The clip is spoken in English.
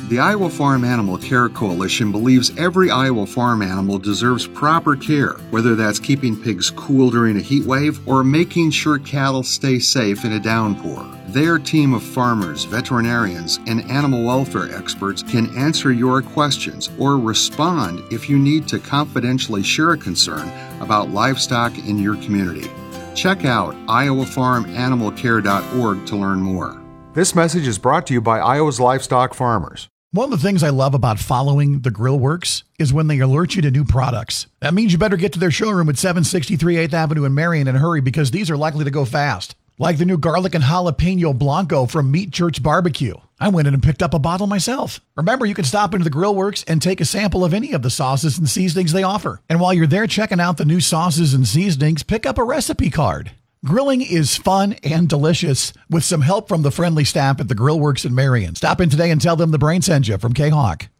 The Iowa Farm Animal Care Coalition believes every Iowa farm animal deserves proper care, whether that's keeping pigs cool during a heat wave or making sure cattle stay safe in a downpour. Their team of farmers, veterinarians, and animal welfare experts can answer your questions or respond if you need to confidentially share a concern about livestock in your community. Check out iowafarmanimalcare.org to learn more. This message is brought to you by Iowa's livestock farmers. One of the things I love about following the Grill Works is when they alert you to new products. That means you better get to their showroom at 763 8th Avenue in Marion in a hurry because these are likely to go fast. Like the new garlic and jalapeno Blanco from Meat Church Barbecue. I went in and picked up a bottle myself. Remember, you can stop into the Grill Works and take a sample of any of the sauces and seasonings they offer. And while you're there checking out the new sauces and seasonings, pick up a recipe card. Grilling is fun and delicious with some help from the friendly staff at the Grill Works in Marion. Stop in today and tell them the Brain sent you from K-Hawk.